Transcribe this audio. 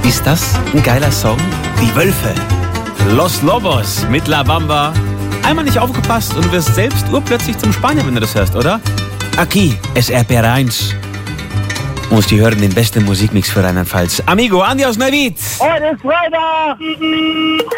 Ist das ein geiler Song? Die Wölfe. Los Lobos mit La Bamba. Einmal nicht aufgepasst und du wirst selbst urplötzlich zum Spanier, wenn du das hörst, oder? Aquí es RPR1. Musst die hören, den besten Musikmix für Rheinland-Pfalz. Amigo, adios, Navid. Heute ist Freitag!